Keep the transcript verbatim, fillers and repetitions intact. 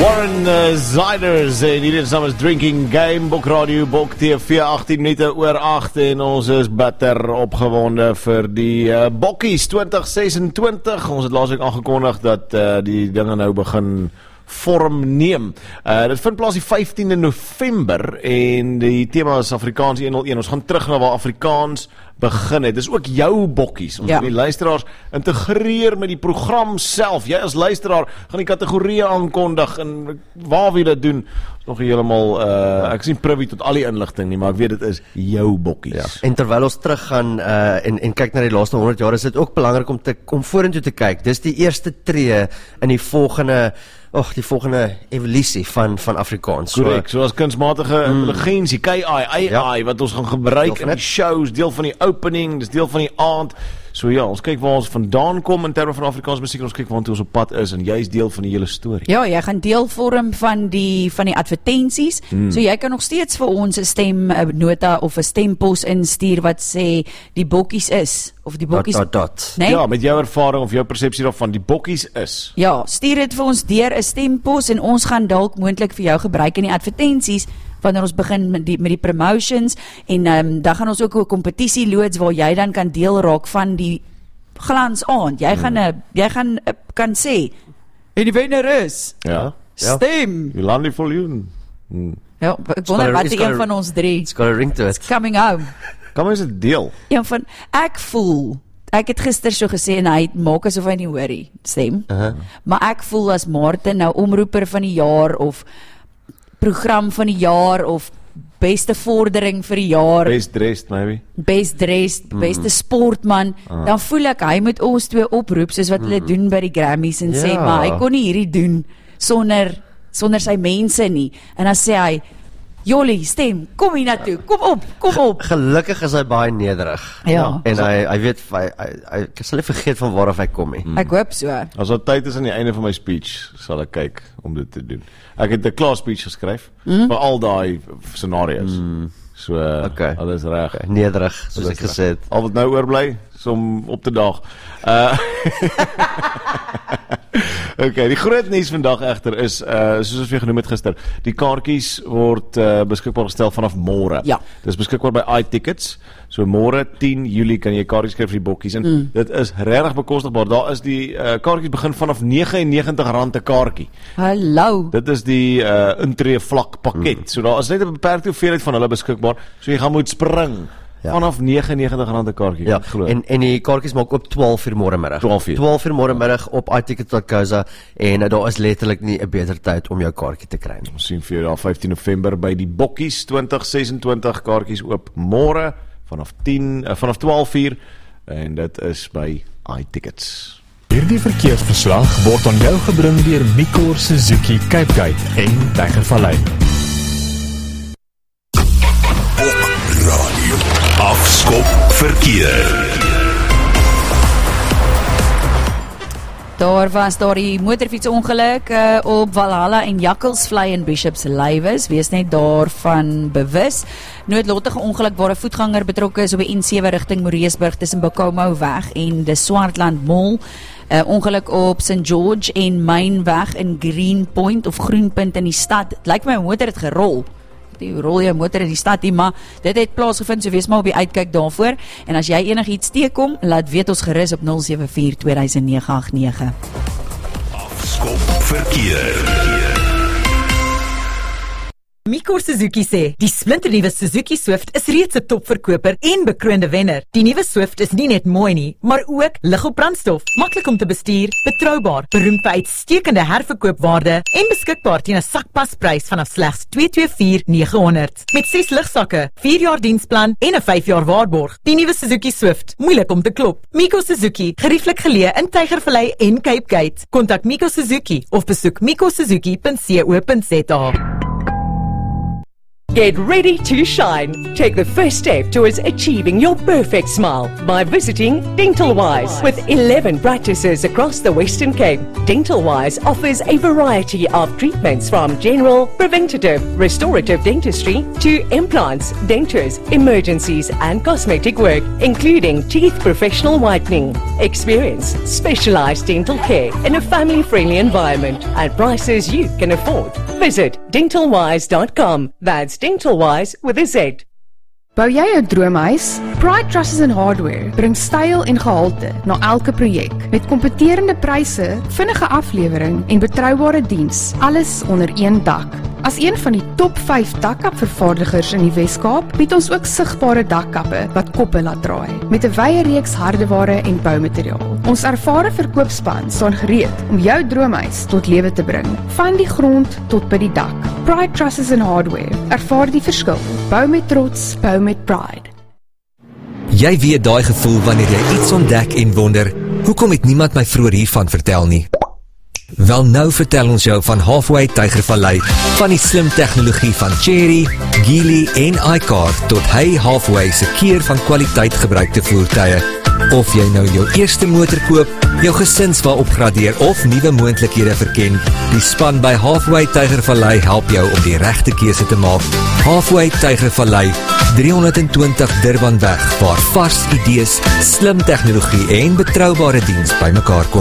Warren uh, Ziders en hier is namens Drinking Game, Bok Radio, Bok T V, agttien minute oor agt en ons is bitter opgewonde vir die uh, Bokkies twintig sesentwintig. Ons het laasweek aangekondig dat uh, die dinge nou begin vorm neem. Uh, dit vind plaas die vyftiende November en die tema is Afrikaans honderdeen. Ons gaan terug na waar Afrikaans begin het. Dis ook jou bokkies. Ons ja. gaan die luisteraars integreer met die program self. Jy as luisteraar gaan die kategorieë aankondig en waar wil jy dit doen? Is nog heeltemal uh, ek sien privy tot al die inligting nie, maar ek weet dit is jou bokkies. Ja. En terwyl ons terug gaan uh, en en kyk na die laaste honderd jaar, is dit ook belangrik om te om vorentoe te kyk. Dis die eerste tree in die volgende Och, die volgende evolusie van, van Afrikaans. Correct, so, soos kunsmatige mm. intelligensie, K I, A I, ja. wat ons gaan gebruik in die shows, deel van die opening, dis deel van die aand. So ja, ons kyk waar ons vandaan kom in terme van Afrikaans musiek, ons kyk waar ons op pad is, en jy is deel van die hele storie. Ja, jy gaan deel vorm van die, van die advertenties, mm. so jy kan nog steeds vir ons 'n stemnota of 'n stempos instuur wat sê die bokkies is, of die bokkies... Dot, dot, dot. Nee? Ja, met jou ervaring of jou persepsie daarvan, die bokkies is. Ja, stuur dit vir ons deur 'n stempos en ons gaan dalk moontlik vir jou gebruik in die advertensies wanneer ons begin met die, met die promotions en um, dan gaan ons ook 'n kompetisie loods waar jy dan kan deel raak van die glans aand. Jy hmm. gaan uh, jy gaan uh, kan sê en die wenner is ja. Stem. Jolandi Viljoen. Hmm. Ja, ek wonder wat die een van ons drie. It's got a ring to it. It's coming home. Kom ons dit deel. Een van ek voel Ek het gister so gesê en hy maak asof hy nie hoor nie, stem. Uh-huh. Maar ek voel as Martin nou omroeper van die jaar of program van die jaar of beste vordering vir die jaar. Best dressed maybe. Best dressed, mm. beste sportman. Uh-huh. Dan voel ek hy moet ons twee oproep soos wat hulle mm. doen by die Grammys en ja. sê maar hy kon nie hierdie doen sonder sonder sy mense nie. En dan sê hy Jolly, stem, kom hier na toe, kom op, kom op. Gelukkig is hy baie nederig. Ja. En hy, hy weet, hy, hy, hy sal nie vergeet van waaraf hy kom nie. Hmm. Ek hoop so. As wat tyd is aan die einde van my speech, sal ek kyk om dit te doen. Ek het 'n klaar speech geskryf, mm? vir al die scenario's. Mm. So, okay. alles reg. Okay. Nederig, soos ek gesê het. Al wat nou oorbly, is om op te daag. Uh, Okay, die groot nuus vandag egter is, uh, soos ons weer genoem het gister, die kaartjies word uh, beskikbaar gestel vanaf môre. Ja. Dis beskikbaar by iTickets. So môre tien Julie kan jy kaartjies kry vir die bokkies en mm. dit is regtig bekostigbaar. Daar is die uh, kaartjies begin vanaf negentig en negentig rand 'n kaartjie. Hallo. Dit is die uh, intree vlak pakket. Mm. So daar is net 'n beperkte hoeveelheid van hulle beskikbaar. So jy gaan moet spring. Ja. Vanaf negentig en negentig rand 'n kaartjie. Ja, en, en die kaartjies maak op twaalf uur môre middag. twaalf uur. twaalf uur môre middag op iTicket dot co za en uh, daar is letterlik nie 'n beter tyd om jou kaartjie te kry nie. Ons sien vir jou daar vyftien November by die Bokkies twintig sesentwintig, kaartjies oop môre vanaf tien uh, vanaf twaalf uur en dit is by iTickets. Hierdie verkeersverslag word aan jou gebring deur Mikor Suzuki Cape Gate en Tygervallei. Afskop verkeer. Daar was daar die motorfietsongeluk uh, op Valhalla en Jakkalsvlei in Bishops Lywes. Wees net daarvan bewus. Noodlottige ongeluk waar 'n voetganger betrokke is op die N sewe rigting Moreesburg tussen Bokomo weg en die Swartland Mall. Uh, ongeluk op Saint George en Mainweg in Greenpoint of Groenpunt in die stad. Het lyk my 'n motor het gerol. Die rol jou motor in die stad nie, maar dit het plaasgevind, so wees maar op die uitkyk daarvoor. En as jy enigiets teekom, laat weet ons gerus op nul sewe vier twee nege agt nege. Afskop verkeer. Mikor Suzuki sê, die splinternuwe Suzuki Swift is reeds 'n topverkoper en bekroonde wenner. Die nuwe Swift is nie net mooi nie, maar ook lig op brandstof, maklik om te bestuur, betroubaar, beroemd vir uitstekende herverkoopwaarde en beskikbaar teen 'n sakpasprys vanaf slegs twee twee vier nege honderd. Met ses ligsakke, vier jaar diensplan en 'n vyf jaar waarborg. Die nuwe Suzuki Swift, moeilik om te klop. Mikor Suzuki, gerieflik geleë in Tygervallei en Cape Gate. Kontak Mikor Suzuki of besoek mikor suzuki punt co punt za. Get ready to shine. Take the first step towards achieving your perfect smile by visiting Dental Wise. With eleven practices across the Western Cape, Dental Wise offers a variety of treatments from general, preventative, restorative dentistry to implants, dentures, emergencies and cosmetic work, including teeth professional whitening. Experience specialized dental care in a family-friendly environment at prices you can afford. Visit dental wise dot com. That's Dental Wise with a Z. Bou jy 'n droomhuis? Pride Trusses and Hardware bring styl en gehalte na elke projek met kompeterende pryse, vinnige aflewering en betroubare diens, alles onder een dak. As een van die top vyf dakkapvervaardigers in die Wes-Kaap, bied ons ook sigbare dakkappe wat koppe laat draai, met 'n wye reeks hardeware en boumateriaal. Ons ervare verkoopspan staan gereed om jou droomhuis tot lewe te bring, van die grond tot by die dak. Pride Trusses and Hardware, ervaar die verskil. Bou met trots, bou met pride. Jy weet daai gevoel wanneer jy iets ontdek en wonder, hoekom het niemand my vroeër hiervan vertel nie? Wel nou vertel ons jou van Halfway Tygervallei, van die slim tegnologie van Cherry, Geely en iCar tot Hey Halfway se keer van kwaliteit gebruikte voertuie. Of jy nou jou eerste motor koop, jou gesinswa opgradeer of nuwe moontlikhede verken, die span by Halfway Tygervallei help jou om die regte keuse te maak. Halfway Tygervallei, drie twintig Durbanweg, waar vars idees, slim tegnologie en betroubare diens bymekaar kom.